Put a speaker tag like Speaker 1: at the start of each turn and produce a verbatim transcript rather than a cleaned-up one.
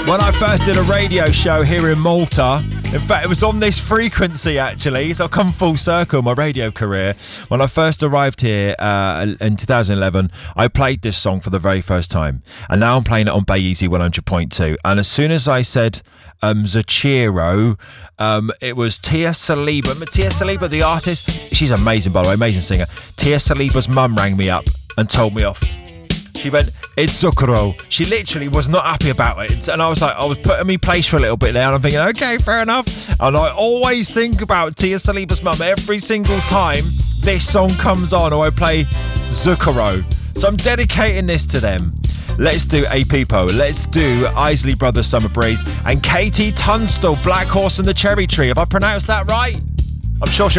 Speaker 1: When I first did a radio show here in Malta, in fact it was on this frequency actually, so I've come full circle my radio career. When I first arrived here uh, in two thousand eleven, I played this song for the very first time, and now I'm playing it on Bay Easy one hundred point two, and as soon as I said um, Zachiro, um, it was Tia Saliba. Tia Saliba, the artist, she's amazing by the way, amazing singer. Tia Saliba's mum rang me up and told me off. She went, it's Zucchero. She literally was not happy about it. And I was like, I was putting me place for a little bit there. And I'm thinking, okay, fair enough. And I always think about Tia Saliba's mum every single time this song comes on or I play Zucchero. So I'm dedicating this to them. Let's do A Peepo. Let's do Isley Brothers Summer Breeze and Katie Tunstall, Black Horse and the Cherry Tree. Have I pronounced that right? I'm sure she'll